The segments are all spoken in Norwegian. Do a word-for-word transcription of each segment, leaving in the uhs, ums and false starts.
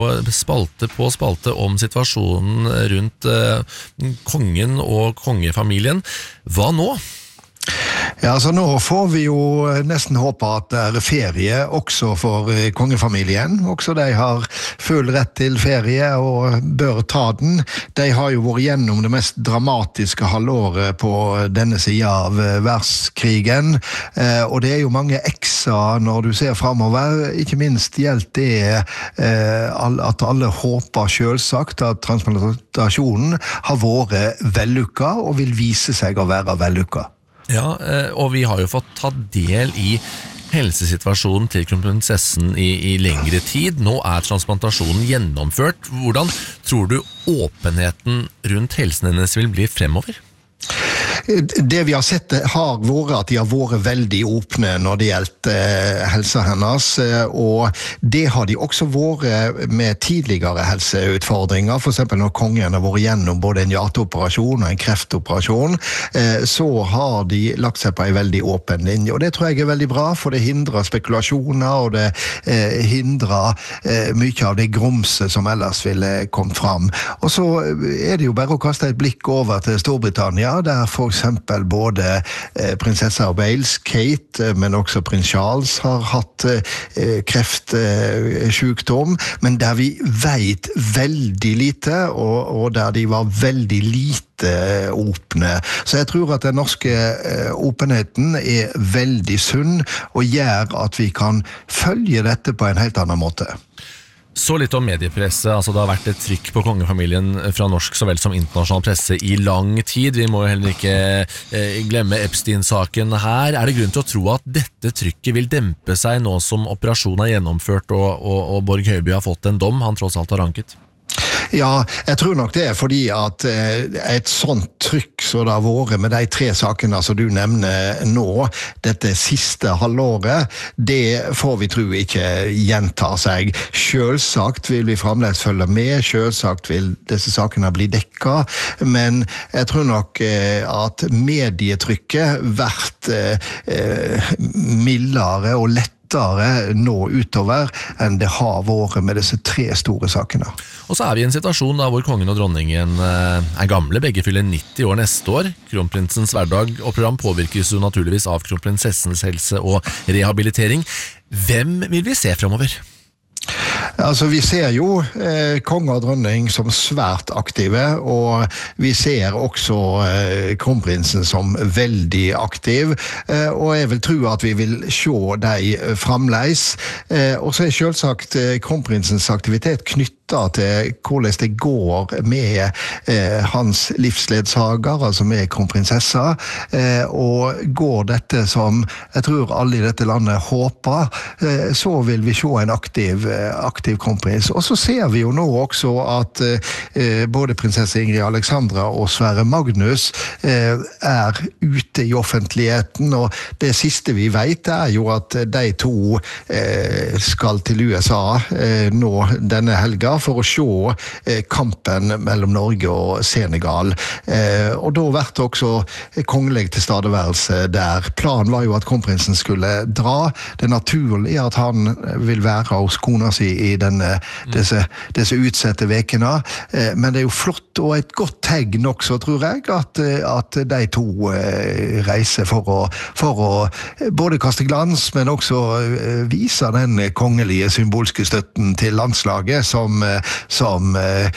spalte på spalte om situasjonen rundt eh, kongen og kongefamilien. Hva nå? Ja, altså nå får vi jo nesten håpe at det er ferie også for kongefamilien. Også de har full rett til ferie og bør ta den. De har jo vært gjennom det mest dramatiske halvåret på denne siden av verdenskrigen. Og det er jo mange ekser når du ser fremover. Ikke minst gjelder det at alle håper selvsagt at transplantasjonen har vært vellykket og vil vise seg å være vellykket. Ja, og vi har jo fått ta del i helsesituasjonen til kronprinsessen i, i lengre tid. Nå er transplantasjonen gjennomført. Hvordan tror du åpenheten rundt helsen hennes vil bli fremover? Det vi har sett har vært at de har vært veldig åpne når det gjelder eh, helsa hennes, og det har de også vært med tidligere helseutfordringer. For eksempel når kongen har vært gjennom både en hjerteoperasjon og en kreftoperasjon, eh, så har de lagt seg på en veldig åpen linje, og det tror jeg er veldig bra, for det hindrer spekulasjoner, og det eh, hindrer eh, mye av det grumset som ellers ville kommet fram. Og så er det jo bare å kaste et blikk over til Storbritannia, der for eksempel både eh, prinsessa av Wales, Kate, men også prins Charles har hatt eh, kreftsykdom, eh, men der vi vet veldig lite, og, og der de var veldig lite åpne. Så jeg tror at den norske eh, åpenheten er veldig sunn, og gjør at vi kan følge dette på en helt annen måte. Så litt om mediepresse, altså det har vært et trykk på kongefamilien fra norsk så vel som internasjonal presse i lang tid. Vi må jo heller ikke eh, glemme Epstein-saken her. Er det grunn til å tro at dette trykket vil dempe seg nå som operasjonen er gjennomført og, og, og Borg Høiby har fått en dom han tross alt har ranket? Ja, jeg tror nok det er fordi at eh, et sånt trykk så det har vært med de tre sakene som du nevner nå, dette siste halvåret, det får vi tro ikke gjentar seg. Selvsagt vil vi fremdeles følge med, selvsagt vil disse sakene bli dekket, men jeg tror nok eh, at medietrykket vært eh, mildere og lettere nå utover enn det har vært med disse tre store sakene. Og så er vi i en situasjon da hvor kongen og dronningen er gamle, begge fyller nitti år neste år. Kronprinsens hverdag og program påvirkes jo naturligvis av kronprinsessens helse og rehabilitering. Hvem vil vi se fremover? Altså, vi ser jo eh, konge og dronning som svært aktive, og vi ser også eh, kronprinsen som veldig aktiv, eh, og jeg vil tro at vi vil se dem fremleis. Eh, og så er selvsagt eh, kronprinsens aktivitet knyttet til hvordan det går med eh, hans livsledsager, altså med kronprinsessa, eh, og går dette som jeg tror alle i dette landet håper, eh, så vil vi se en aktiv, eh, aktiv kronprins. Og så ser vi jo nå også at eh, både prinsesse Ingrid Alexandra og Sverre Magnus eh, er ute i offentligheten, og det siste vi vet er jo at de to eh, skal til U S A eh, nå denne helga, for å se eh, kampen mellom Norge og Senegal. Eh, og da vært også kongelig tilstedeværelse der. Planen var jo at kronprinsen skulle dra. Det er naturlig at han vil være hos kona si i denne, disse, disse utsette vekene. Eh, men det er jo flott og et godt tegn også, tror jeg, at, at de to eh, reiser for å, for å både kaste glans, men også eh, vise den kongelige symbolske støtten til landslaget som som eh,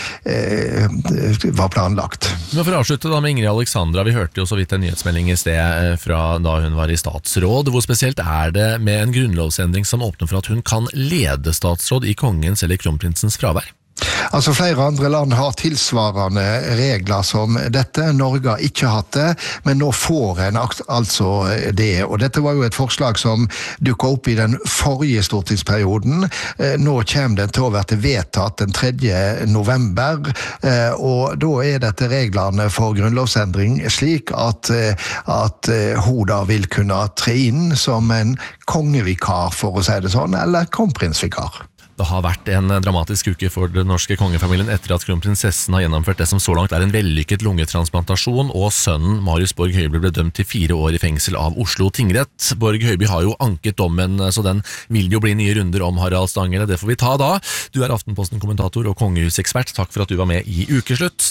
var planlagt. Men for å avslutte da med Ingrid Alexandra, vi hørte jo så vidt en nyhetsmelding i sted fra da hun var i statsråd. Hvor spesielt er det med en grunnlovsendring som åpner for at hun kan lede statsråd i kongens eller kronprinsens fravær? Altså flere andre land har tilsvarende regler som dette. Norge har ikke hatt det, men nå får en altså det. Og dette var jo et forslag som dukket opp i den forrige stortingsperioden. Nå kommer den til å være vedtatt den tredje november, og da er dette reglene for grunnlovsendring slik at, at hun da vil kunne tre inn som en kongevikar, for å si det sånn, eller kronprinsvikar. Det har vært en dramatisk uke for den norske kongefamilien etter at kronprinsessen har gjennomført det som så langt er en vellykket lungetransplantasjon, og sønnen Marius Borg Høiby ble dømt til fire år i fengsel av Oslo tingrett. Borg Høiby har jo anket dommen, så den vil jo bli nye runder om Harald Stanghelle. Det får vi ta da. Du er Aftenposten-kommentator og kongehusekspert. Takk for at du var med i Ukeslutt.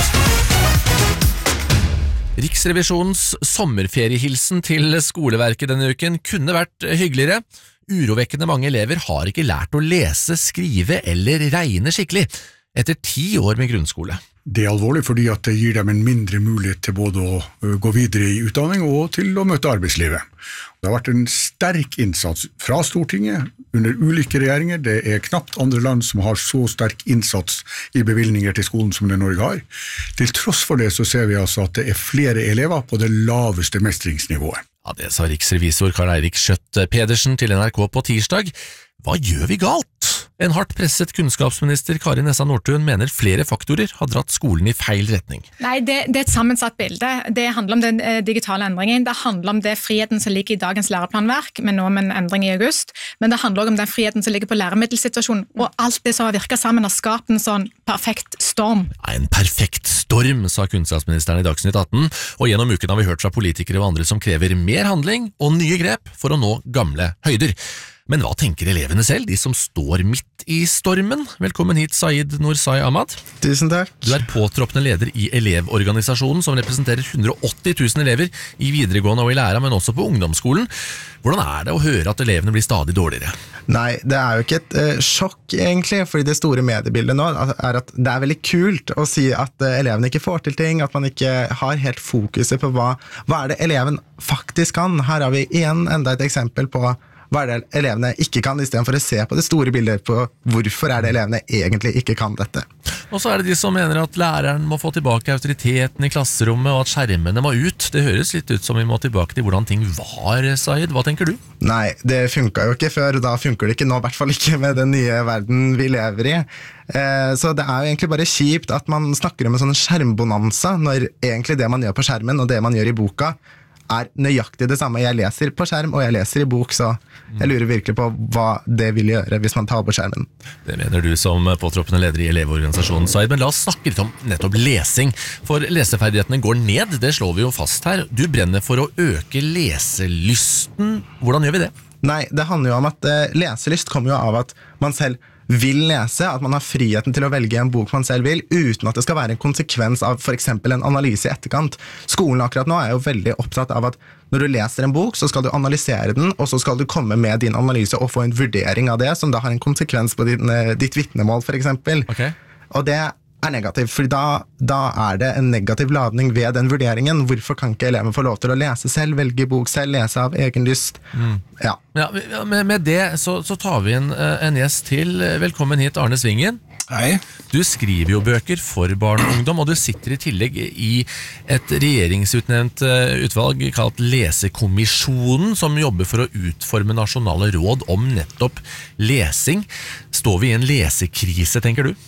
Riksrevisjonens sommerferiehilsen til skoleverket denne uken kunne vært hyggeligere. Urovekkende mange elever har ikke lært å lese, skrive eller regne skikkelig etter ti år med grunnskole. Det er alvorlig fordi at det gir dem en mindre mulighet til både å gå videre i utdanning og til å møte arbeidslivet. Det har vært en sterk innsats fra Stortinget under ulike regjeringer. Det er knapt andre land som har så sterk innsats i bevilgninger til skolen som det Norge har. Til tross for det så ser vi altså at det er flere elever på det laveste mestringsnivået. Ja, det sa riksrevisor Karl Eirik Schjøtt Pedersen til N R K på tirsdag. Hva gjør vi galt? En hardt presset kunnskapsminister Kari Nessa Nordtun mener flere faktorer har dratt skolen i feil retning. Nei, det, det er et sammensatt bilde. Det handler om den eh, digitale endringen. Det handler om det friheten som ligger i dagens læreplanverk, men nå med en endring i august. Men det handler også om den friheten som ligger på læremiddelsituasjonen. Og alt det som har virket sammen har skapt en sånn perfekt storm. Ja, en perfekt storm, sa kunnskapsministeren i Dagsnytt atten. Og gjennom uken har vi hørt fra politikere og andre som krever mer handling og nye grep for å nå gamle høyder. Men hva tenker elevene selv, de som står midt i stormen? Velkommen hit, Saeed Norsai Ahmad. Tusen takk. Du er påtroppende leder i Elevorganisasjonen, som representerer hundre og åtti tusen elever i videregående og i læra, men også på ungdomsskolen. Hvordan er det å høre at elevene blir stadig dårligere? Nei, det er jo ikke et uh, sjokk egentlig, fordi det store mediebildet nå er at det er veldig kult å si at uh, elevene ikke får til ting, at man ikke har helt fokuset på hva, hva er det eleven faktisk kan. Her har vi igjen enda et eksempel på hva er det elevene ikke kan, i stedet for å se på det store bildet på hvorfor er det elevene egentlig ikke kan dette. Og så er det de som mener at læreren må få tilbake autoriteten i klasserommet, og at skjermene må ut. Det høres litt ut som vi må tilbake til hvordan ting var, Saeed. Hva tenker du? Nei, det funket jo ikke før, da funker det ikke nå, i hvert fall ikke med den nye verden vi lever i. Eh, så det er jo egentlig bare kjipt at man snakker om en sånn skjermbonanza, når egentlig det man gjør på skjermen og det man gjør i boka, er nøyaktig det samme. Jeg leser på skjerm, og jeg leser i bok, så jeg lurer virkelig på hva det vil gjøre hvis man tar på skjermen. Det mener du som påtroppende leder i Elevorganisasjonen, Saeed, men la oss snakke litt om nettopp lesing. For leseferdighetene går ned, det slår vi jo fast her. Du brenner for å øke leselysten. Hvordan gjør vi det? Nei, det handler jo om at uh, leselyst kommer jo av at man selv vil lese, at man har friheten til å velge en bok man selv vil, uten at det skal være en konsekvens av for eksempel en analyse i etterkant. Skolen akkurat nå er jo veldig opptatt av at når du leser en bok, så skal du analysere den, og så skal du komme med din analyse og få en vurdering av det, som da har en konsekvens på din, ditt vitnemål, for eksempel. Okay. Og det er negativt, for da, da er det en negativ ladning ved den vurderingen. Hvorfor kan ikke eleven få lov til å lese selv, velge bok selv, lese av egen lyst? Mm. Ja. Ja, med, med det så, så tar vi inn en gjest til. Velkommen hit, Arne Svingen. Hei. Du skriver jo bøker for barn og ungdom, og du sitter i tillegg i et regjeringsutnevnt utvalg kalt Lesekommisjonen, som jobber for å utforme nasjonale råd om nettopp lesing. Står vi i en lesekrise, tenker du?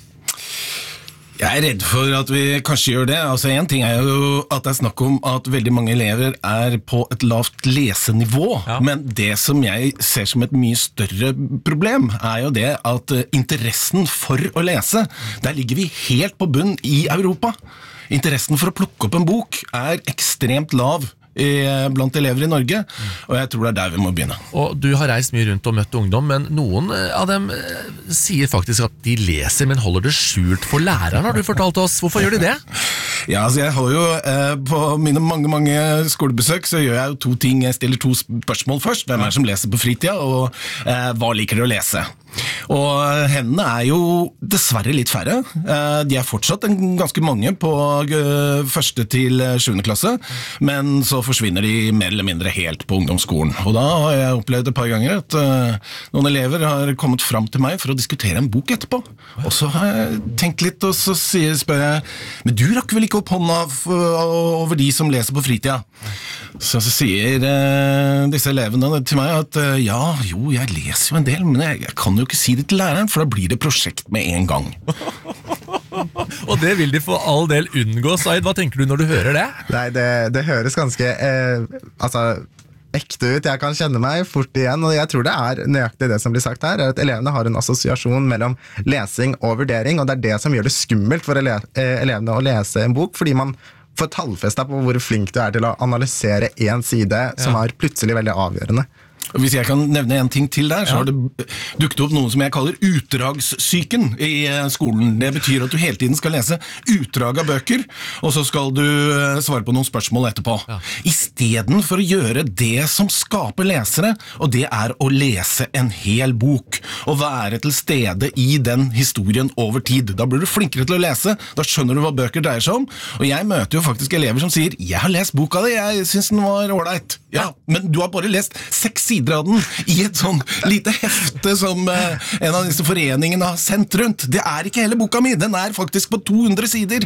Jeg er redd for at vi kanskje gjør det. Altså, en ting er jo at det er snakk om at veldig mange elever er på et lavt lesenivå, ja. Men det som jeg ser som et mye større problem er jo det at interessen for å lese, der ligger vi helt på bunn i Europa. Interessen for å plukke opp en bok er ekstremt lav blant elever i Norge, og jeg tror det er der vi må begynne. Og du har reist mye rundt og møtt ungdom, men noen av dem sier faktisk at de leser, men holder det skjult for læreren, har du fortalt oss. Hvorfor gjør de det? Ja, altså jeg har jo eh, på mine mange, mange skolebesøk så gjør jeg jo to ting. Jeg stiller to spørsmål først. Hvem er det som leser på fritida, og eh, hva liker du å lese? Og hendene er jo dessverre litt færre. De er fortsatt en ganske mange på første til sjuende klasse, men så forsvinner de mer eller mindre helt på ungdomsskolen. Og da har jeg opplevd et par ganger at noen elever har kommet fram til meg for å diskutere en bok etterpå. Og så har jeg tenkt litt, og så spør jeg, men du rakk vel ikke opp hånda over de som leser på fritida? Så, så sier disse elevene til meg at ja, jo, jeg leser jo en del, men jeg, jeg kan jo ikke si det til læreren, for da blir det prosjekt med en gang. Og det vil de for all del unngå, Saeed. Hva tenker du når du hører det? Nei, det, det høres ganske eh, altså ekte ut, jeg kan kjenne meg fort igjen, og jeg tror det er nøyaktig det som blir sagt her, er at elevene har en assosiasjon mellom lesing og vurdering, og det er det som gjør det skummelt for ele- elevene å lese en bok, fordi man får tallfestet på hvor flink du er til å analysere en side som er plutselig veldig avgjørende. Hvis jeg kan nevne en ting til der, så har det dukket opp noe som jeg kaller utdragssyken i skolen. Det betyr at du hele tiden skal lese utdrag av bøker, og så skal du svare på noen spørsmål etterpå. Ja. I stedet for å gjøre det som skaper lesere, og det er å lese en hel bok, og være til stede i den historien over tid. Da blir du flinkere til å lese, da skjønner du hva bøker dreier seg om, og jeg møter jo faktisk elever som sier, jeg har lest boka di, jeg synes den var ordentlig. Ja, men du har bare lest seks sider av den i et sånn lite hefte som eh, en av disse foreningene har sendt rundt. Det er ikke hele boka mi, den er faktisk på to hundre sider.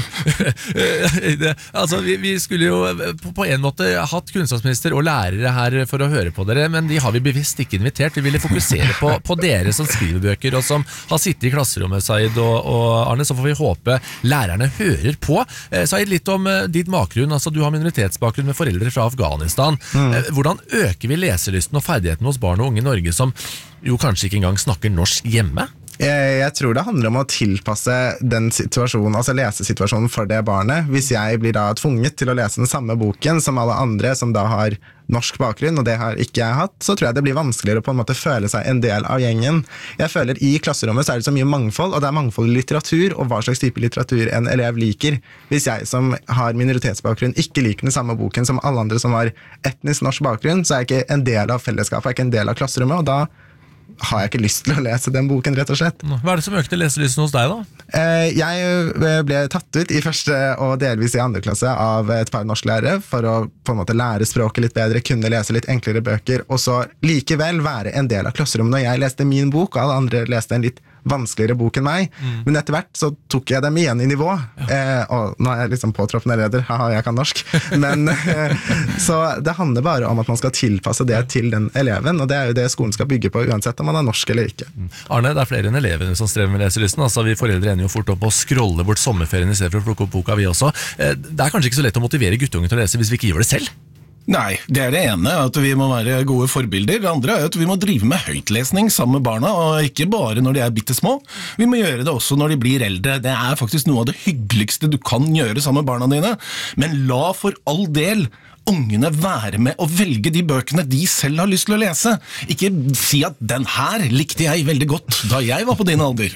det, altså, vi, vi skulle jo på, på en måte hatt kunnskapsminister og lærere her for å høre på dere, men de har vi bevisst ikke invitert. Vi ville fokusere på, på dere som skriver bøker og som har sittet i klasserommet, Said og, og Arne, så får vi håpe lærerne hører på. Eh, Said, litt om eh, ditt bakgrunn. Altså, du har minoritetsbakgrunn med foreldre fra Afghanistan. Mm. Hvordan øker vi leselysten og ferdigheten hos barn og unge i Norge som jo kanskje ikke engang snakker norsk hjemme? Jeg, jeg tror det handler om å tilpasse den situasjonen, altså lesesituasjonen for det barnet. Hvis jeg blir da tvunget til å lese den samme boken som alle andre som da har norsk bakgrunn, og det har ikke jeg hatt, så tror jeg det blir vanskeligere å på en måte føle seg en del av gjengen. Jeg føler i klasserommet så er det så mye mangfold, og det er mangfold i litteratur, og hva slags type litteratur en elev liker. Hvis jeg som har minoritetsbakgrunn ikke liker den samme boken som alle andre som har etnisk norsk bakgrunn, så er jeg ikke en del av fellesskapet, jeg er ikke en del av klasserommet, og da har jeg ikke lyst til å lese den boken, rett og slett. Hva er det som økte leselysten hos deg da? Jeg ble tatt ut i første og delvis i andre klasse av et par norsklærere for å på en måte lære språket litt bedre, kunne lese litt enklere bøker, og så likevel være en del av klasserommet når jeg leste min bok, og alle andre leste en litt vanskeligere bok enn meg, mm. men etter hvert så tok jeg dem igjen i nivå, ja. eh, og nå er jeg liksom påtroppende leder, haha, jeg kan norsk, men eh, så det handler bare om at man skal tilpasse det til den eleven, og det er jo det skolen skal bygge på, uansett om man er norsk eller ikke. Mm. Arne, det er flere enn elevene som strever med leselysten, altså vi foreldre ender jo fort opp og scrolle bort sommerferien i stedet for å plukke opp boka vi også. Eh, det er kanskje ikke så lett å motivere guttungen til å lese hvis vi ikke gjør det selv? Nei, det er det ene, at vi må være gode forbilder. Det andre er at vi må drive med høytlesning sammen med barna, og ikke bare når de er bittesmå. Vi må gjøre det også når de blir eldre. Det er faktisk noe av det hyggeligste du kan gjøre sammen med barna dine. Men la for all del ungene være med å velge de bøkene de selv har lyst til å lese. Ikke si at den her likte jeg veldig godt da jeg var på din alder.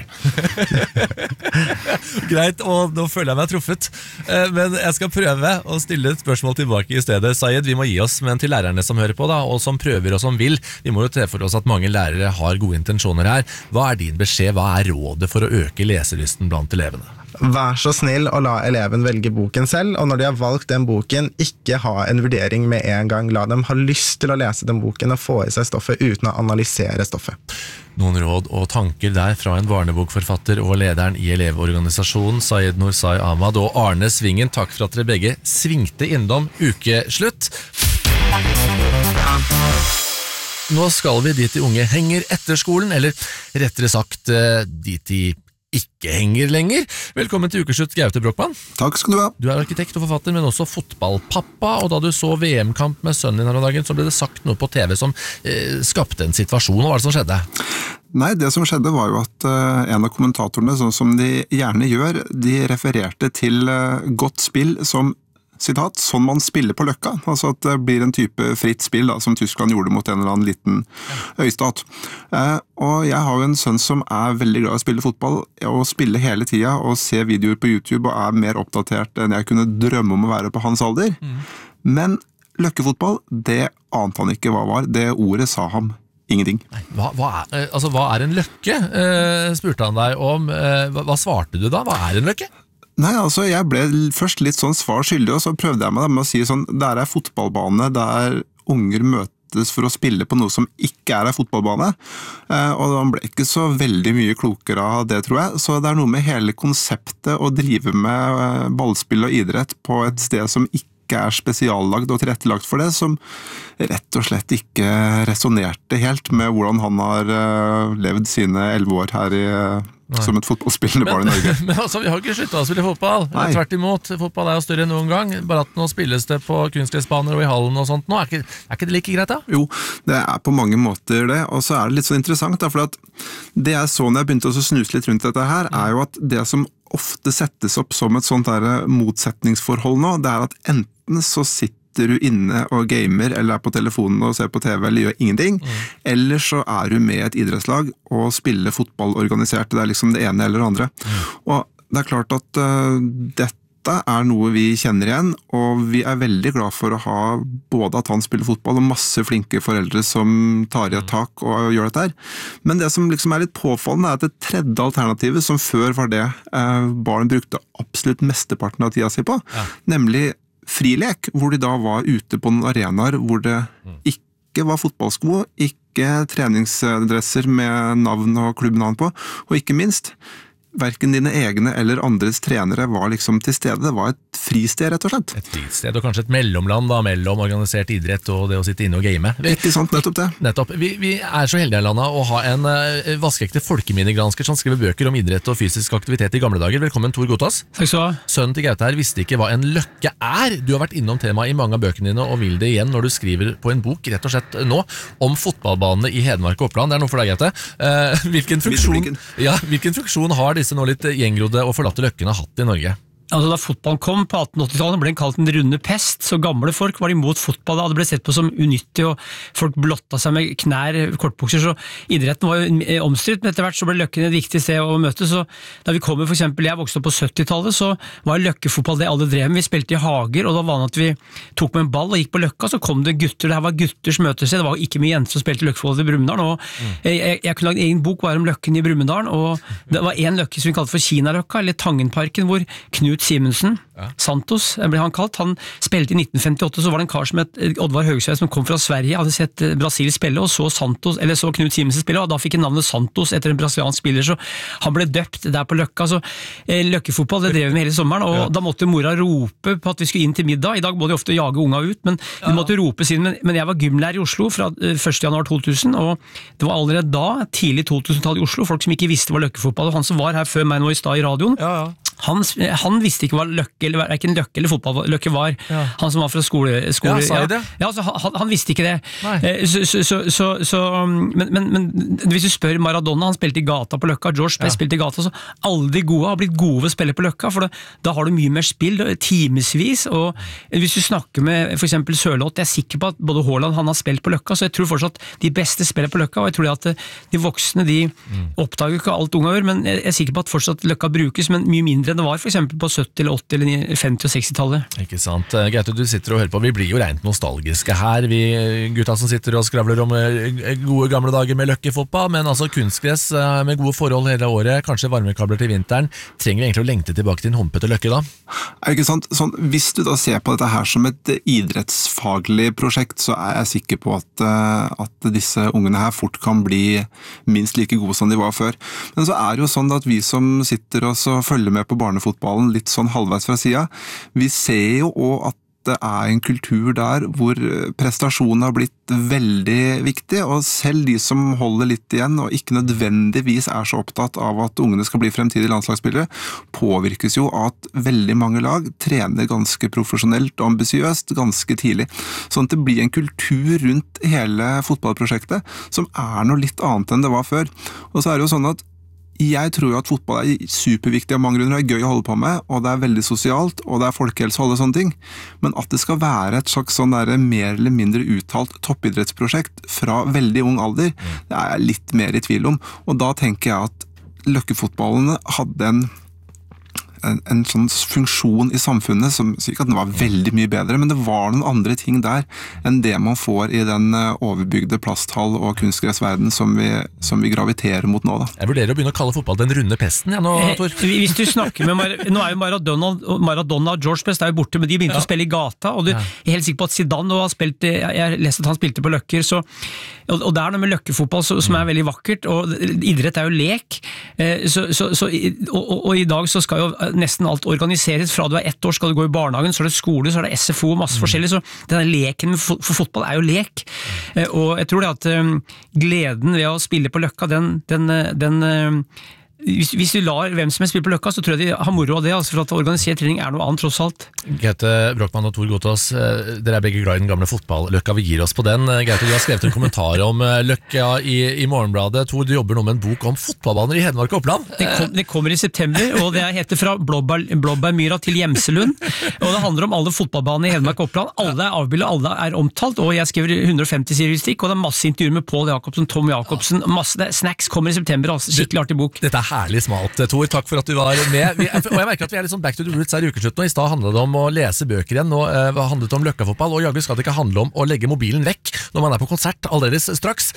Greit, og nå føler jeg meg truffet. Men jeg skal prøve å stille et spørsmål tilbake i stedet. Sayed, vi må gi oss, men til lærerne som hører på da, og som prøver og som vil. Vi må jo til for oss at mange lærere har gode intensjoner her. Hva er din beskjed? Hva er rådet for å øke leselysten blant elevene? Vær så snill å la eleven velge boken selv, og når de har valgt den boken, ikke ha en vurdering med en gang. La dem ha lyst til å lese den boken og få i seg stoffet uten å analysere stoffet. Noen råd og tanker der fra en barnebokforfatter og lederen i elevorganisasjonen Sayed Noorsai Ahmad og Arne Svingen. Takk for at dere begge svingte innom ukeslutt. Nå skal vi dit de unge henger etter skolen, eller rettere sagt dit de ikke henger lenger. Velkommen til ukeslutt, Gaute Brochmann. Takk skal du ha. Du er arkitekt og forfatter, men også fotballpappa, og da du så V M-kamp med sønnen din her om dagen, så ble det sagt noe på T V som eh, skapte en situasjon. Hva var det som skjedde? Nei, det som skjedde var jo at uh, en av kommentatorene, sånn som de gjerne gjør, de refererte til uh, godt spill som sitat, sånn man spiller på Løkka, altså at det blir en type fritt spill da, som Tyskland gjorde mot en eller annen liten øystat. Eh, og jeg har jo en sønn som er veldig glad i å spille fotball, og spille hele tida, og se videoer på YouTube, og er mer oppdatert enn jeg kunne drømme om å være på hans alder. Mm. Men løkkefotball, det ante han ikke hva var. Det ordet sa ham ingenting. Nei, hva, hva, er, altså, hva er en løkke? Eh, spurte han deg om. Eh, hva, hva svarte du da? Hva er en løkke? Nei, altså jeg ble først litt sånn svar skyldig, og så prøvde jeg meg med å si sånn, der er fotballbane, der unger møtes for å spille på noe som ikke er en fotballbane, eh, og han ble ikke så veldig mye klokere av det, tror jeg, så det er noe med hele konseptet å drive med ballspill og idrett på et sted som ikke ikke er spesiallagd og tilrettelagt for det, som rett og slett ikke resonerte helt med hvordan han har levd sine elleve år her i som et fotballspillende barn i Norge. Men altså, vi har ikke sluttet å spille fotball. Nei. Tvert imot, fotball er jo større enn noen gang. Bare at nå spilles det på kunstgressbaner og i hallen og sånt. Nå er ikke, er ikke det like greit da? Jo, det er på mange måter det, og så er det litt så interessant da, for at det jeg så når jeg begynte å snuse litt rundt dette her, er jo at det som ofte settes opp som et sånt der motsetningsforhold nå, det er at enten så sitter du inne og gamer, eller er på telefonen og ser på T V, eller gjør ingenting, mm. eller så er du med et idrettslag og spiller fotball organisert. Det er liksom det ene eller det andre. Mm. Og det er klart at uh, dette er noe vi kjenner igjen, og vi er veldig glad for å ha både at han spiller fotball og masse flinke foreldre som tar i et tak og gjør dette her. Men det som liksom er litt påfallende er at det tredje alternativet, som før var det uh, barn brukte absolutt mesteparten av tida si på, ja. Nemlig frilek, hvor de da var ute på noen arenaer hvor det ikke var fotballsko, ikke treningsdresser med navn og klubbnavn på, og ikke minst, hverken dine egne eller andres trenere var liksom til stede. Det var et fristed, rett og slett. Et fristed, og kanskje et mellomland da, mellom organisert idrett og det å sitte inne og game. Vi, ikke sant, nettopp det. Nettopp. Vi, vi er så heldige i landet å ha en uh, vaskeekte folkeminnegransker som skriver bøker om idrett og fysisk aktivitet i gamle dager. Velkommen, Tor Gotas. Takk skal du ha. Sønnen til Gaute her visste ikke hva en løkke er. Du har vært innom temaet i mange av bøkene dine, og vil det igjen når du skriver på en bok, rett og slett nå, om fotballbanene i Hedmark og Oppland. Det er noe for deg, Gaute. Uh, hvilken, funksjon, ja, hvilken funksjon har disse nå litt gjengrodde og forlatte løkkene hatt i Norge? Altså Da fotballen kom på atten-åttitallet ble den kalt den runde pest, så gamle folk var imot fotball da, det ble sett på som unyttig, og folk blotta seg med knær, kortbukser, så idretten var jo omstridt, men etter hvert så ble løkken et viktig sted å møtes, så da vi kom for eksempel, jeg vokste opp på syttitallet, så var løkkefotball det alle drev med, vi spilte i hager, og da var det at vi tok med en ball og gikk på løkka, så kom det gutter, det her var gutters møtested, det var ikke mye jenter som spilte løkkefotball i Brumunddal, og mm. jeg, jeg, jeg kunne lage en egen bok bare om løkken i Brumunddal, og det var en løkke som vi kalte for Kinaløkka, eller Tangenparken, hvor Knut Simensen, ja. Santos ble han kalt, han spilte i nitten femtiåtte, så var det en kar som het Oddvar Høgsveig som kom fra Sverige, hadde sett Brasil spille, og så Santos, eller så Knut Simensen spille, og da fikk han navnet Santos etter en brasiliansk spiller, så han ble døpt der på Løkka, så eh, løkkefotball, det drev vi med hele sommeren, og ja. Da måtte mora rope på at vi skulle inn til middag, i dag må de ofte jage unga ut, men ja. De måtte rope siden, men, men jeg var gymlærer i Oslo fra eh, første januar to tusen, og det var allerede da, tidlig to tusen-tallet i Oslo, folk som ikke visste hva løkkefotball, og han som var her før meg nå i stad i radioen, ja, ja. Han, han visste ikke hva løkke, eller ikke en løkke eller fotballøkke var, ja. Han som var fra skole, skole ja, sa jeg det? Ja, altså, han, han visste ikke det. Så, så, så, så, så, men, men, men hvis du spør Maradona, han spilte i gata på Løkka, George Best ja. Spilte i gata, så alle de gode har blitt gode ved å spille på Løkka, for da, da har du mye mer spill, timesvis, og hvis du snakker med for eksempel Sørloth, jeg er sikker på at både Haaland han har spilt på Løkka, så jeg tror fortsatt de beste spiller på Løkka, og jeg tror at de voksne, de mm. oppdager ikke alt unge gjør, men jeg er sikker på at fortsatt Løkka brukes, men mye mindre enn det var for eksempel på sytti eller åtti eller femti og seksti-tallet. Ikke sant. Gaute, du sitter og hører på, vi blir jo rent nostalgiske her, vi gutta som sitter og skravler om gode gamle dager med løkkefotball, men altså kunstgress med gode forhold hele året, kanskje varmekabler til vinteren, trenger vi egentlig å lengte tilbake til en humpete løkke da? Ikke sant? Sånn, hvis du da ser på dette her som et idrettsfaglig prosjekt, så er jeg sikker på at, at disse ungene her fort kan bli minst like gode som de var før. Men så er det jo sånn at vi som sitter og så følger med på barnefotballen litt sånn halvveis fra sida, vi ser jo også at det er en kultur der hvor prestasjonen har blitt veldig viktig, og selv de som holder litt igjen og ikke nødvendigvis er så opptatt av at ungene skal bli fremtidige landslagsspillere, påvirkes jo av at veldig mange lag trener ganske profesjonelt og ambisiøst ganske tidlig. Sånn at det blir en kultur rundt hele fotballprosjektet som er noe litt annet enn det var før. Og så er det jo sånn at jeg tror jo at fotball er superviktig av mange grunner, det er gøy å holde på med, og det er veldig sosialt, og det er folkehelse og alle sånne ting. Men at det skal være et slags sånn der mer eller mindre uttalt toppidrettsprosjekt fra veldig ung alder, det er jeg litt mer i tvil om. Og da tenker jeg at løkkefotballene hadde en En, en sånn funksjon i samfunnet som sikkert at den var veldig mye bedre, men det var noen andre ting der enn det man får i den overbygde plasthall- og kunstgressverden som vi, som vi graviterer mot nå da. Jeg vurderer å begynne å kalle fotball den runde pesten, ja, nå, Tor. Hvis du snakker med Mar nå er jo Maradona, Maradona og George Best er jo borte, men de begynte ja. Å spille i gata, og du, jeg er helt sikker på at Zidane har spilt, jeg har lest at han spilte på løkker, så, og, og det er noe med løkkefotball så, som er veldig vakkert, og idrett er jo lek, så, så, så, og, og, og i dag så skal jo nesten alt organiseres, fra du er ett år skal du gå i barnehagen, så er det skole, så er det S F O, masse mm. forskjellig, så denne leken for, for fotball er jo lek, mm. og jeg tror det at um, gleden ved å spille på Løkka, den, den, den um, hvis, hvis du lar hvem som helst spille på Løkka, så tror jeg de har moro av det, altså for at organisert trening er noe annet tross alt. Gaute Brochmann og Tor Gotaas, dere er begge glad i den gamle fotball-Løkka, vi gir oss på den. Gaute, du har skrevet en kommentar om Løkka i, i Morgenbladet. Tor, du jobber nå med en bok om fotballbaner i Hedmark og Oppland. Det, kom, det kommer i september, og det heter Fra Blåbær, Blåbærmyra til Gjemselund, og det handler om alle fotballbaner i Hedmark og Oppland. Alle er avbildet, alle er omtalt, og jeg skriver hundre og femti sider stikk, og det er masse intervjuer med Pål Jacobsen, Tom Jacobsen, masse det, snacks kommer i september, altså, skikkelig artig bok. Dette er herlig smalt, Tor, takk for at du var med. Vi, og jeg merker at vi er litt sånn back to the roots her i ukeslutt nå. I stad handlet det om å lese bøker igjen, nå uh, handlet det om Løkkafotball, og jaggu skal det ikke handle om å legge mobilen vekk når man er på konsert allerede straks.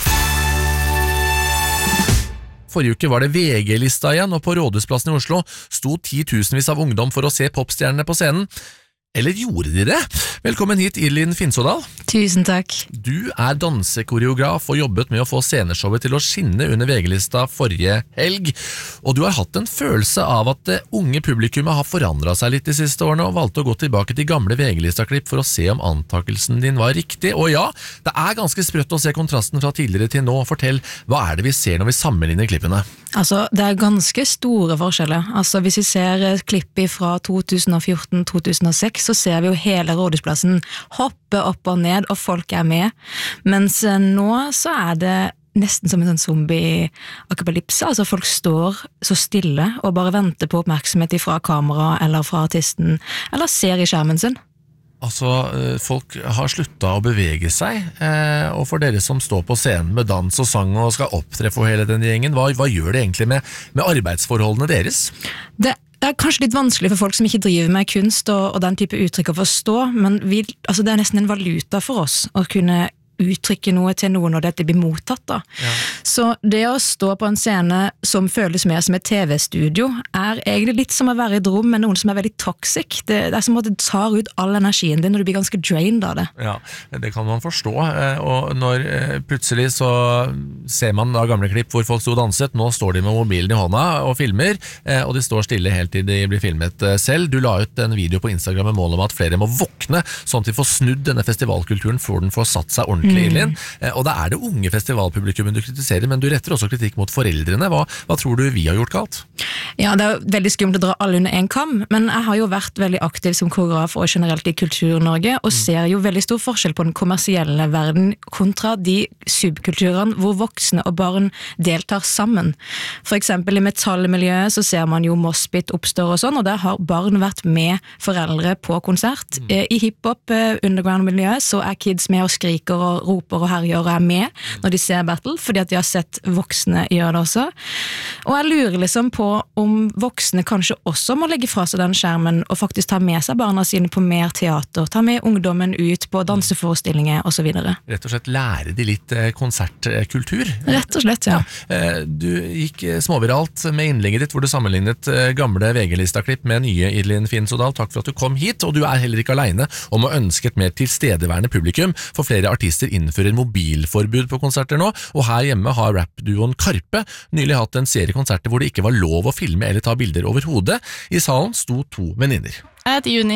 Forrige uke var det V G-lista igjen, og på Rådhusplassen i Oslo sto titusenvis av ungdom for å se popstjernene på scenen. Eller gjorde de det? Velkommen hit, Irlin Finnsådal. Tusen takk. Du er dansekoreograf og jobbet med å få sceneshowet til å skinne under V G-lista forrige helg, og du har hatt en følelse av at det unge publikummet har forandret seg litt de siste årene og valgte å gå tilbake til gamle V G-lista-klipp for å se om antakelsen din var riktig. Og ja, det er ganske sprøtt å se kontrasten fra tidligere til nå. Fortell, hva er det vi ser når vi sammenligner klippene? Altså, det er ganske store forskjeller. Altså, hvis vi ser klippet fra to tusen og fjorten til to tusen og seks, så ser vi jo hele Rådhusplassen hoppe opp og ned, og folk er med. Mens nå så er det nesten som en sånn zombie-akapalypse, altså folk står så stille og bare venter på oppmerksomhet fra kamera eller fra artisten, eller ser i skjermen sin. Altså, folk har sluttet å bevege seg, og for dere som står på scenen med dans og sang og skal opptre for hele den gjengen, hva, hva gjør det egentlig med, med arbeidsforholdene deres? Det Det er kanskje litt vanskelig for folk som ikke driver med kunst og, og den type uttrykk å forstå, men vi, altså det er nesten en valuta for oss å kunne uttrykke noe til noen når dette blir mottatt da. Ja. Så det å stå på en scene som føles mer som et T V-studio er egentlig litt som å være i et rom med noen som er veldig toxic. Det, det er som at det tar ut all energien din, og du blir ganske drained av det. Ja, det kan man forstå, og når plutselig så ser man da gamle klipp hvor folk stod og danset, nå står de med mobilen i hånda og filmer, og de står stille helt til de blir filmet selv. Du la ut en video på Instagram med mål om at flere må våkne, sånn at de får snudd denne festivalkulturen før den får satt seg ordentlig. Mm. Og det er det unge festivalpublikummet du kritiserer, men du retter også kritikk mot foreldrene. Hva, hva tror du vi har gjort galt? Ja, det er veldig skummelt å dra alle under en kam, men jeg har jo vært veldig aktiv som koreograf og generelt i Kultur-Norge, og mm. ser jo veldig stor forskjell på den kommersielle verden kontra de subkulturene hvor voksne og barn deltar sammen. For eksempel i metallmiljøet så ser man jo Moshpit oppstår og sånn, og der har barn vært med foreldre på konsert. Mm. I hiphop underground-miljøet så er kids med og skriker og roper og herjer og er med når de ser battle, fordi at de har sett voksne gjøre det også. Og jeg lurer liksom på om voksne kanskje også må legge fra seg den skjermen og faktisk ta med seg barna sine på mer teater, ta med ungdommen ut på danseforestillinger og så videre. Rett og slett lære de litt konsertkultur? Rett og slett, ja. ja. Du gikk småviralt med innlegget ditt hvor du sammenlignet gamle V G-lista-klipp med nye Irlin Finnsådal. Takk for at du kom hit, og du er heller ikke alene om å ønske et mer tilstedeværende publikum, for flere artister innfører mobilforbud på konserter nå, og her hjemme har rapduoen Karpe nylig hatt en serie konserter hvor det ikke var lov å filme eller ta bilder over hodet. I salen sto to venninner. Jeg heter Juni.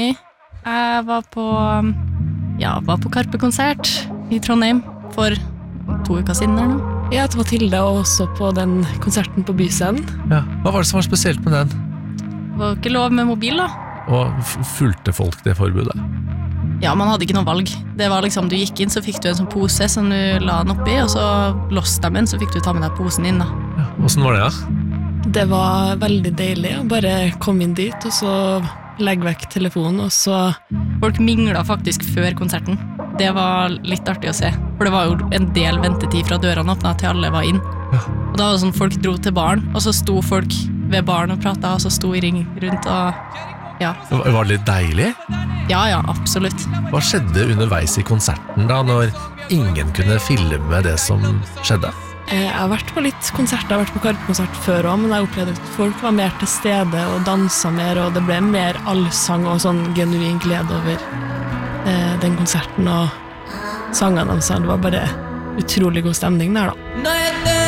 Jeg var på, ja, var på Karpe-konsert i Trondheim for to uker siden der nå. Jeg heter Mathilde, og også på den konserten på Byscenen. Ja. Hva var det som var spesielt med den? Det var ikke lov med mobil da. Og fulgte folk det forbudet? Ja, man hadde ikke noe valg. Det var liksom, du gikk inn, så fikk du en sånn pose som du la den oppi, og så låste dem inn, så fikk du ta med deg posen inn da. Ja, hvordan var det da? Det var veldig deilig å bare komme inn dit, og så legge vekk telefonen, og så... Folk minglet faktisk før konserten. Det var litt artig å se, for det var jo en del ventetid fra dørene åpnet til alle var inn. Ja. Og da var det sånn, folk dro til baren, og så sto folk ved baren og pratet, og så sto i ring rundt og... Ja. Var det litt deilig? Ja, ja, absolutt. Hva skjedde underveis i konserten da, når ingen kunne filme det som skjedde? Jeg har vært på litt konserter, jeg har vært på Karpe-konsert før også, men jeg opplevde at folk var mer til stede og danset mer, og det ble mer allsang og sånn genuin glede over eh, den konserten og sangene de sa. Det var bare utrolig god stemning der da. Nå er det,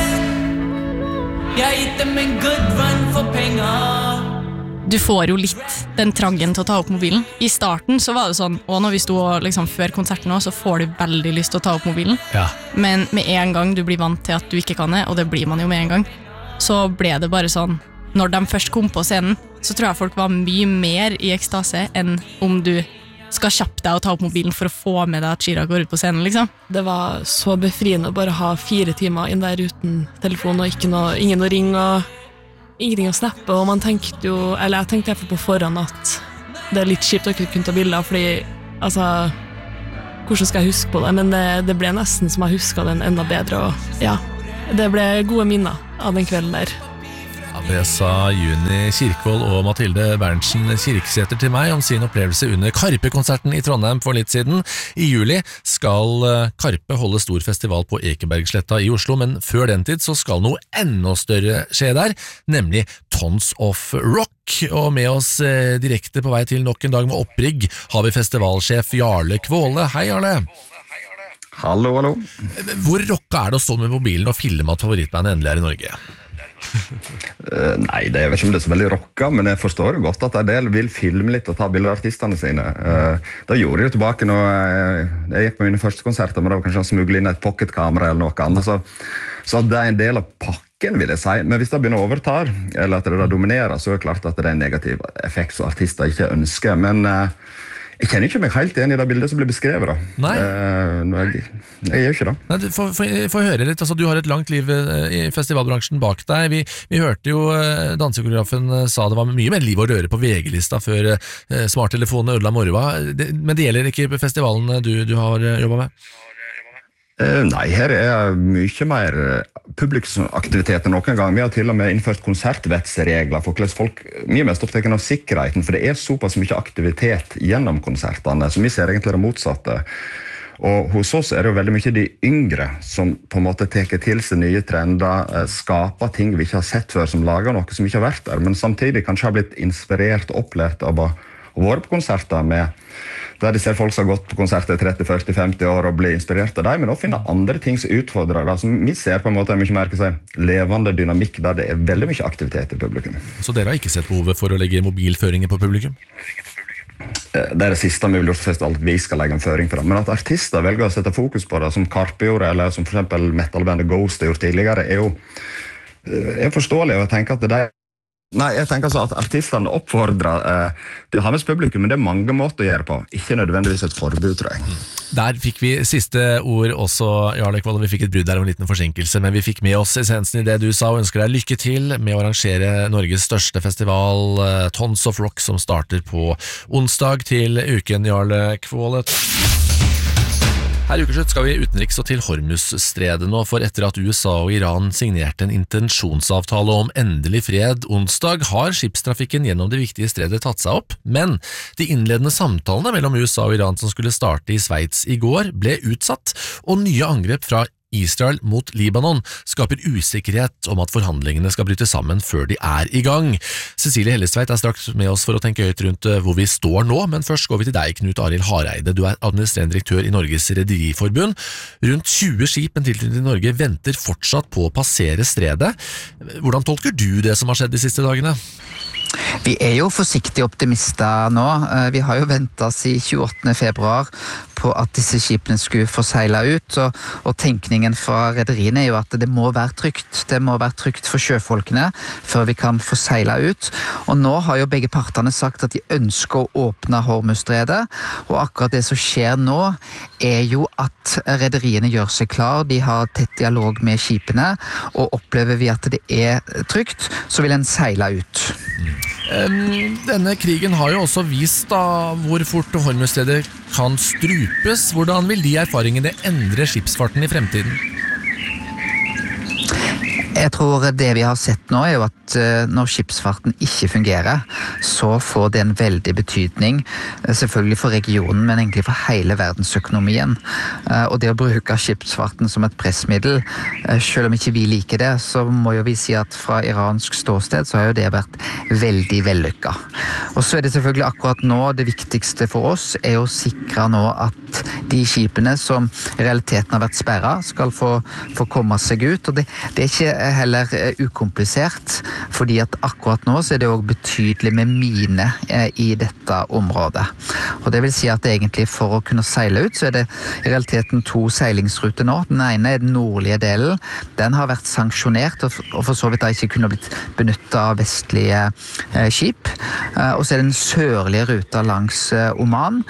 jeg har gitt dem en good run for penger. Du får jo litt den trangen til å ta opp mobilen. I starten så var det sånn, og når vi stod liksom før konserten også, så får du veldig lyst til å ta opp mobilen. Ja. Men med en gang du blir vant til at du ikke kan det, og det blir man jo med en gang, så ble det bare sånn, når de først kom på scenen, så tror jeg folk var mye mer i ekstase enn om du skal kjappe deg og ta opp mobilen for å få med deg at Chirag går ut på scenen, liksom. Det var så befriende å bare ha fire timer inn der uten telefon og ikke noe, ingen å ringe og ingenting å snappe, og man tenkte jo, eller jeg tenkte i hvert fall på forhånd at det er litt kjipt å ikke kunne ta bilder, fordi, altså, hvordan skal jeg huske på det? Men det, det ble nesten som jeg husket den enda bedre, og ja, det ble gode minner av den kvelden der. Det sa Juni Kirkvold og Mathilde Berntsen Kirksæter til meg om sin opplevelse under Karpe-konserten i Trondheim for litt siden. I juli skal Karpe holde stor festival på Ekebergsletta i Oslo, men før den tid så skal noe enda større skje der, nemlig Tons of Rock. Og med oss direkte på vei til nok en dag med opprigg har vi festivalsjef Jarle Kvåle. Hei Jarle! Hallo, hallo. Hvor rocka er det å stå med mobilen og filme at favorittbandet endelig er i Norge? Uh, nei, det er vel ikke om det er så veldig rocka, men jeg forstår jo godt at en del vil filme litt og ta bilder av artistene sine. Uh, da gjorde jeg jo tilbake når jeg, jeg gikk på mine første konserter, men da var kanskje han smugle inn et pocketkamera eller noe annet, så, så det er en del av pakken, vil jeg si. Men hvis det begynner å overta, eller at det da dominerer, så er det klart at det er en negativ effekt som artister ikke ønsker, men uh, jeg kjenner ikke meg helt igjen i det bildet som blir beskrevet da. Nei. Uh, jeg, jeg gjør ikke det. Nei, for, for, for å høre litt, altså, du har et langt liv i festivalbransjen bak deg. Vi, vi hørte jo dansekoreografen sa det var mye mer liv og røre på V G-lista før uh, smarttelefonene ødela morva. Det, men det gjelder ikke på festivalen du, du har jobbet med? Uh, nei, her er mye mer publikumsaktivitet enn noen gang. Vi har til og med innført konsertvettsregler for hvordan folk mye mest opptatt av sikkerheten, for det er såpass mye aktivitet gjennom konsertene, så vi ser egentlig det motsatte. Og hos oss er det jo veldig mye de yngre som på en måte teker til seg nye trender, skaper ting vi ikke har sett før, som lager noe som ikke har vært der, men samtidig kanskje har blitt inspirert og opplært av å være på konserter med der de ser folk som har gått på konserter i tretti, førti, femti år og blir inspirert av dem, men også finner andre ting som utfordrer det, som vi ser på en måte mye mer si, levende dynamikk, der det er veldig mye aktivitet i publikum. Så dere har ikke sett behovet for å legge mobilføringer på publikum? Det er det siste vi vil gjøre for at vi skal legge en føring for det, men at artister velger å sette fokus på det, som Karpe gjorde, eller som for eksempel metalbandet Ghost har gjort tidligere, er jo er forståelig, og jeg tenker at det er Nei, jeg tenker så at artistene oppfordrer eh, til å ha med publikum, men det er mange måter å gjøre på. Ikke nødvendigvis et forbud, tror jeg. Der fikk vi siste ord også, Jarle Kvåle. Vi fikk et brudd der om en liten forsinkelse, men vi fikk med oss essensen i det du sa, og ønsker deg lykke til med å arrangere Norges største festival, Tons of Rock, som starter på onsdag til uken, Jarle Kvåle. Her i Ukeslutt skal vi utenriks og til Hormuzstredet nå, for etter at U S A og Iran signerte en intensjonsavtale om endelig fred onsdag, har skipstrafikken gjennom det viktige stredet tatt seg opp, men de innledende samtalene mellom U S A og Iran som skulle starte i Sveits i går, ble utsatt, og nye angrep fra Israel mot Libanon skaper usikkerhet om at forhandlingene skal bryte sammen før de er i gang. Cecilie Hellestveit er straks med oss for å tenke høyt rundt hvor vi står nå, men først går vi til deg, Knut Arild Hareide. Du er administrerende direktør i Norges Rederiforbund. Rundt tjue skip med tilknytning til Norge venter fortsatt på å passere stredet. Hvordan tolker du det som har skjedd de siste dagene? Vi er jo forsiktige optimister nå. Vi har jo ventet siden tjueåttende februar på at disse skipene skulle få seile ut, og, og tenkningen fra rederiene er jo at det må være trygt. Det må være trygt for sjøfolkene før vi kan få seile ut. Og nå har jo begge partene sagt at de ønsker å åpne Hormuzstredet, og akkurat det som skjer nå er jo at rederiene gjør seg klar, de har tett dialog med skipene, og opplever vi at det er trygt, så vil en seile ut. Denne krigen har jo også vist da hvor fort Hormuzstredet kan strupes. Hvordan vil de erfaringene endre skipsfarten i fremtiden? Jeg tror det vi har sett nå er jo at når skipsfarten ikke fungerer, så får det en veldig betydning, selvfølgelig for regionen, men egentlig for hele verdensøkonomien. Og det å bruke skipsfarten som et pressmiddel, selv om ikke vi liker det, så må jo vi si at fra iransk ståsted så har jo det vært veldig vellykket. Og så er det selvfølgelig akkurat nå det viktigste for oss er å sikre nå at de skipene som i realiteten har vært sperret skal få, få komme seg ut, og det, det er ikke heller ukomplisert, fordi at akkurat nå så er det også betydelig med mine i dette området. Og det vil si at egentlig for å kunne seile ut, så er det i realiteten to seilingsruter nå. Den ene er den nordlige delen, den har vært sanksjonert, og for så vidt har ikke kunnet blitt benyttet av vestlige skip. Og så er den sørlige ruta langs Oman.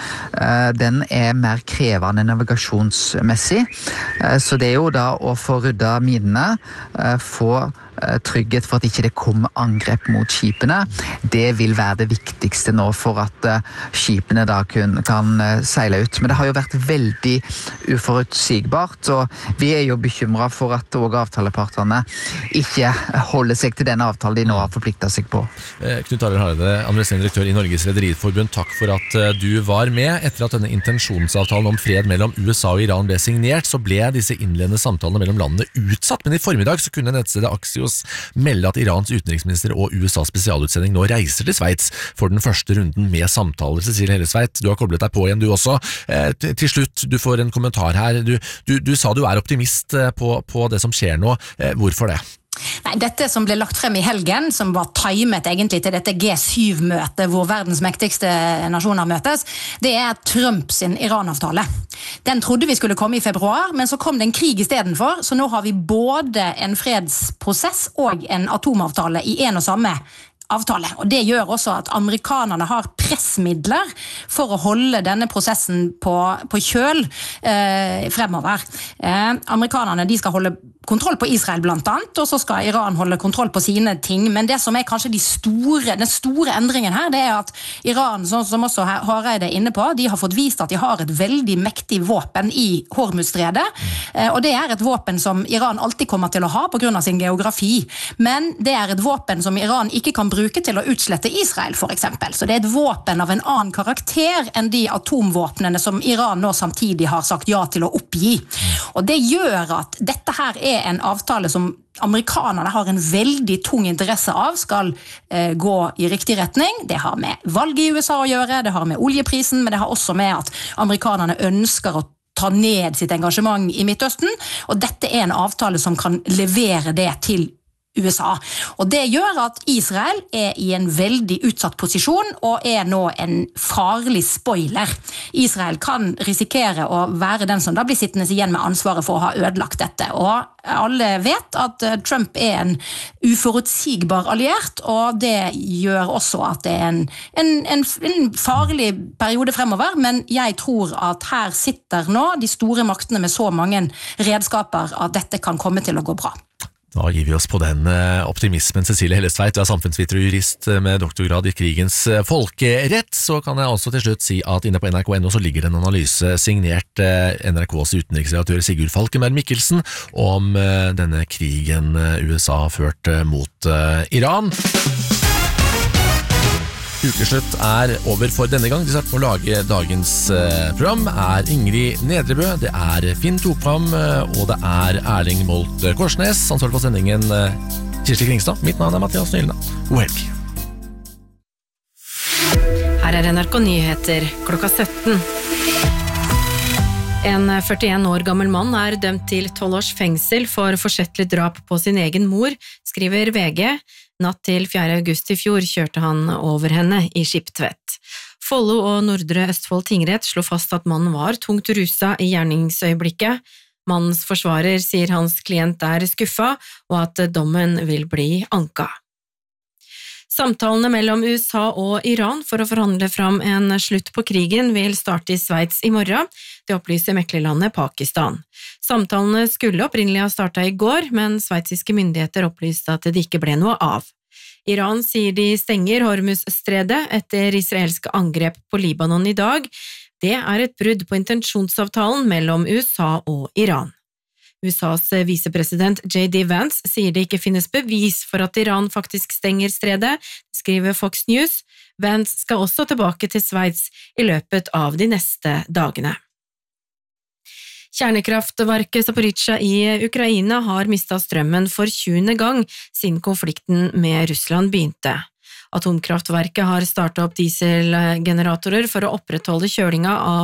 Den er mer krevende navigasjonsmessig, så det er jo da å få rydda minene, få trygghet for at ikke det kommer angrep mot skipene. Det vil være det viktigste nå for at skipene da kan, kan seile ut. Men det har jo vært veldig uforutsigbart, og vi er jo bekymret for at også avtalepartene ikke holder seg til den avtalen de nå har forpliktet seg på. Knut Arild Hareide, administrerende direktør i Norges Rederiforbund, takk for at du var med. Etter at denne intensjonsavtalen om fred mellom U S A og Iran ble signert, så ble disse innledende samtalene mellom landene utsatt, men i formiddag så kunne nettstedet Axios melde at Irans utenriksminister og U S A's spesialutsending nå reiser til Sveits for den første runden med samtaler. Cecilie Hellestveit, du har koblet deg på igjen du også. Eh, til slutt, du får en kommentar her. Du, du, du sa du er optimist på, på det som skjer nå. Eh, hvorfor det? Nei, dette som ble lagt frem i helgen, som var timet egentlig til dette G syv-møtet, hvor verdens mektigste nasjoner møtes, det er Trump sin Iran-avtale. Den trodde vi skulle komme i februar, men så kom det en krig i stedet for, så nå har vi både en fredsprosess og en atomavtale i en og samme avtale. Og det gjør også at amerikanerne har pressmidler for å holde denne prosessen på, på kjøl eh, fremover. Eh, amerikanerne de skal holde kontroll på Israel blant annet, og så skal Iran holde kontroll på sine ting. Men det som er kanskje de store, den store endringen her, det er at Iran, sånn som også Hareide er inne på, de har fått vist at de har et veldig mektig våpen i Hormuzstredet, eh, og det er et våpen som Iran alltid kommer til å ha på grunn av sin geografi. Men det er et våpen som Iran ikke kan bruke bruke til å utslette Israel, for eksempel. Så det er et våpen av en annen karakter enn de atomvåpnene som Iran nå samtidig har sagt ja til å oppgi. Og det gjør at dette her er en avtale som amerikanerne har en veldig tung interesse av skal eh, gå i riktig retning. Det har med valget i U S A å gjøre, det har med oljeprisen, men det har også med at amerikanerne ønsker å ta ned sitt engasjement i Midtøsten, og dette er en avtale som kan levere det til U S A. Og det gjør at Israel er i en veldig utsatt posisjon og er nå en farlig spoiler. Israel kan risikere å være den som da blir sittende igjen med ansvaret for å ha ødelagt dette. Og alle vet at Trump er en uforutsigbar alliert, og det gjør også at det er en, en, en, en farlig periode fremover, men jeg tror at her sitter nå de store maktene med så mange redskaper at dette kan komme til å gå bra. Da gir vi oss på den optimismen. Cecilie Hellestveit, du er samfunnsviter og jurist med doktorgrad i krigens folkerett. Så kan jeg også til slutt si at inne på N R K punktum N O så ligger det en analyse signert N R K's utenriksredaktør Sigurd Falkenberg Mikkelsen om denne krigen U S A har ført mot Iran. Ukeslutt er over for denne gang. De satt på å lage dagens program er Ingrid Nedrebø, det er Finn Tokvam, og det er Erling Molt Korsnes. Ansvarlig for sendingen Kirsti Kringstad. Mitt navn er Mathias Nylund. God helg. Her er N R K Nyheter klokka sytten. En førtien år gammel mann er dømt til tolv års fengsel for forsettlig drap på sin egen mor, skriver V G. Natt til fjerde august i fjor kjørte han over henne i Skiptvet. Follo og Nordre Østfold tingrett slo fast at mannen var tungt rusa i gjerningsøyeblikket. Mannens forsvarer sier hans klient er skuffa, og at dommen vil bli anka. Samtalene mellom U S A og Iran for å forhandle fram en slutt på krigen vil starte i Sveits i morgen, det opplyser meklerlandet Pakistan. Samtalene skulle opprinnelig ha startet i går, men sveitsiske myndigheter opplyste at det ikke ble noe av. Iran sier de stenger Hormuzstredet etter israelske angrep på Libanon i dag. Det er et brudd på intensjonsavtalen mellom U S A og Iran. U S A's visepresident J D Vance sier det ikke finnes bevis for at Iran faktisk stenger stredet, skriver Fox News. Vance skal også tilbake til Sveits i løpet av de neste dagene. Kjernekraftverket Zaporizjzja i Ukraina har mistet strømmen for tjuende gang siden konflikten med Russland begynte. Atomkraftverket har startet opp dieselgeneratorer for å opprettholde kjølinga av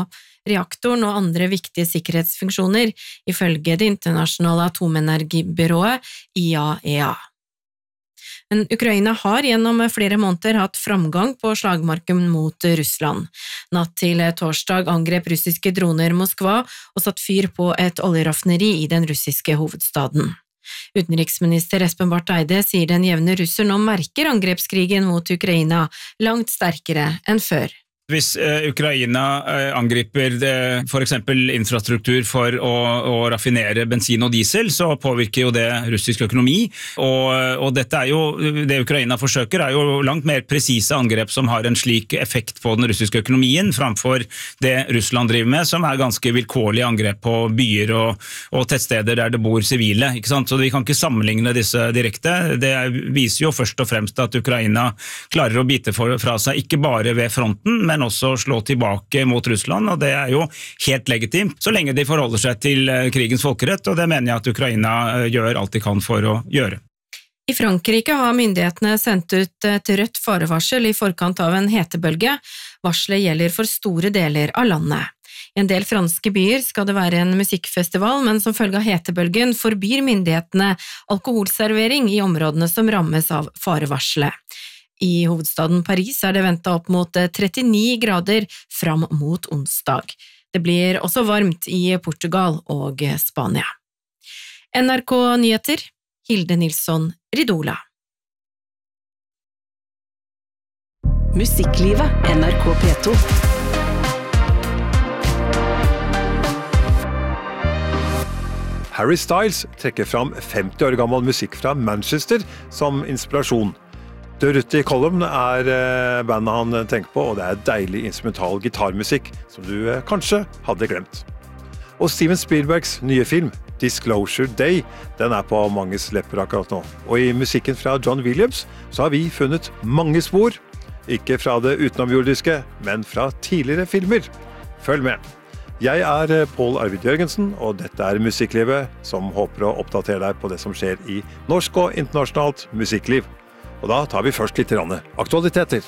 reaktoren og andre viktige sikkerhetsfunksjoner, ifølge det internasjonale atomenergibyrået I A E A. Men Ukraina har gjennom flere måneder hatt framgang på slagmarken mot Russland. Natt til torsdag angrep russiske droner Moskva og satt fyr på et oljeraffineri I den russiske hovedstaden. Utenriksminister Espen Barth Eide sier den jevne russer nå merker angrepskrigen mot Ukraina langt sterkere enn før. Hvis Ukraina angriper for eksempel infrastruktur for å, å raffinere bensin og diesel, så påvirker jo det russisk økonomi, og, og dette er jo, det Ukraina forsøker er jo langt mer presise angrep som har en slik effekt på den russiske økonomien, framfor det Russland driver med, som er ganske vilkårlige angrep på byer og, og tettsteder der det bor sivile, ikke sant? Så vi kan ikke sammenligne disse direkte. Det viser jo først og fremst at Ukraina klarer å bite for, fra seg, ikke bare ved fronten, men men også slå tilbake mot Russland, og det er jo helt legitimt, så lenge de forholder seg til krigens folkerett, og det mener jeg at Ukraina gjør alt de kan for å gjøre. I Frankrike har myndighetene sendt ut et rødt farevarsel I forkant av en hetebølge. Varselet gjelder for store deler av landet. I en del franske byer skal det være en musikkfestival, men som følge av hetebølgen forbyr myndighetene alkoholservering I områdene som rammes av farevarselet. I hovedstaden Paris er det ventet opp mot trettini grader fram mot onsdag. Det blir også varmt I Portugal og Spania. N R K Nyheter, Hilde Nilsson Ridola. Musikklivet, N R K P to. Harry Styles trekker fram femti år gammel musikk fra Manchester som inspirasjon. Dirty Column er bandet han tenker på, og det er deilig instrumental gitarmusikk som du kanskje hadde glemt. Og Steven Spielbergs nye film, Disclosure Day, den er på manges lepper akkurat nå. Og I musikken fra John Williams så har vi funnet mange spor, ikke fra det utenomjordiske, men fra tidligere filmer. Følg med! Jeg er Paul Arvid Jørgensen, og dette er Musikklivet, som håper å oppdatere deg på det som skjer I norsk og internasjonalt musikkliv. Og da tar vi først litt aktualiteter.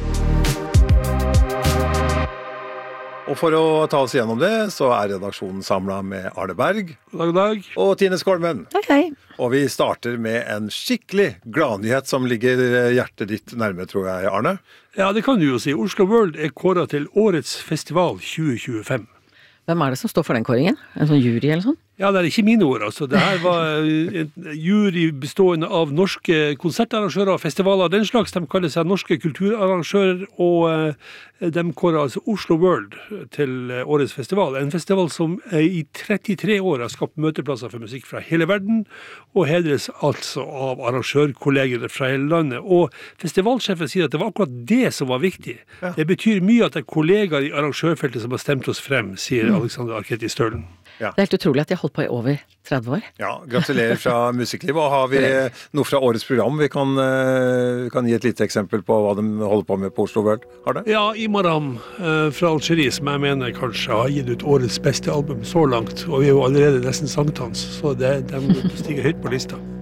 Og for å ta oss gjennom det, så er redaksjonen samlet med Arne Berg. God dag. Og Tine Skolmen. Hei, hei. Og vi starter med en skikkelig gladnyhet som ligger hjertet ditt nærme, tror jeg, Arne. Ja, det kan du jo si. Oslo World er kåret til Årets Festival tjue tjuefem. Hvem er det som står for den kåringen? En sånn jury eller sånn? Ja, det er ikke mine ord, altså. Det her var en jury bestående av norske konsertarrangører og festivaler, den slags. De kaller seg norske kulturarrangører, og de kårer altså Oslo World til årets festival. En festival som I trettitre år har skapt møteplasser for musikk fra hele verden, og hedres altså av arrangørkolleger fra hele landet. Og festivalsjefen sier at det var akkurat det som var viktig. Ja. Det betyr mye at det er kollegaer I arrangørfeltet som har stemt oss frem, sier mm. Alexander Arketti Stølen. Ja. Det er helt utrolig at de har holdt på I over tretti år. Ja, gratulerer fra Musikklivet. Og har vi noe fra årets program? Vi kan, vi kan gi et lite eksempel på hva de holder på med på Oslo World. Har det? Ja, Imaram fra Algerie, som jeg mener kanskje har gitt ut årets beste album så langt. Og vi er jo allerede nesten sankthans, så det, de stiger høyt på lista.